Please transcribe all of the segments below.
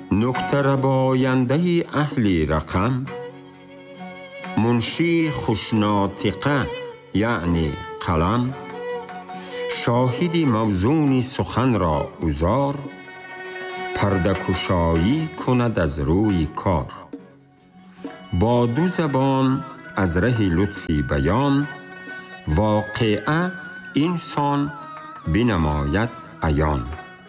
نکته رباینده اهل رقم، منشی خوشناطقه یعنی قلم، شاهدی موزون سخن را اوزار، پرده کشایی کند از روی کار. با دو زبان از ره لطفی بیان، واقعه انسان بنماید عیان.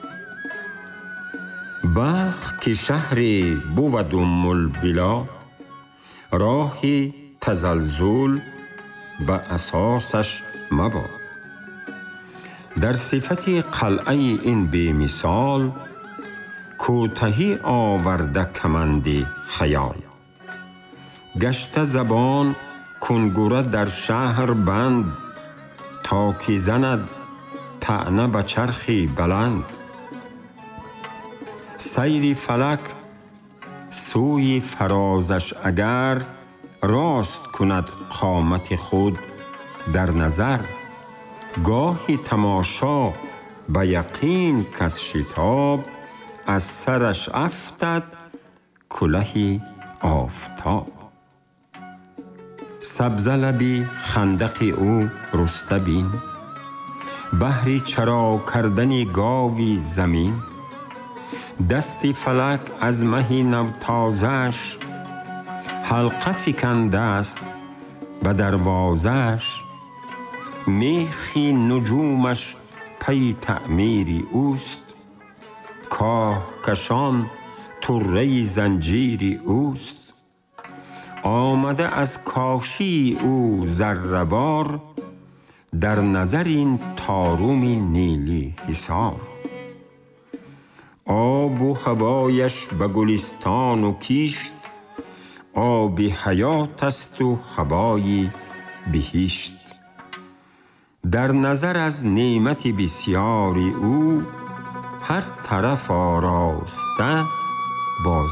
بلخ که شهر بود البلا، راه تزلزل به اساسش مباد. در صفت قلعه این بی مثال، کوتهی آورده کمند خیال. گشته زبان کنگره در شهر بند، تا که زند طعنه به چرخی بلند. سیر فلک سوی فرازش اگر، راست کند قامت خود در نظر. گاهی تماشا به یقین کز شتاب، از سرش افتد کله آفتاب. سبزه لبی خندق او رسته بین، بهر چرا کردن گاوی زمین. دست فلک از مه نو تازه‌اش، حلقه فکنده است به دروازه‌اش. میخ نجومش پی تعمیر اوست، کاه کشان طره زنجیر اوست. آمده از کاشی او ذره وار، در نظر این طارم نیلی حصار. آب و هوایش به گلستان و کیشت، آب حیات است و هوای بهشت. در نظر از نعمت بسیار او، هر طرف آراسته باز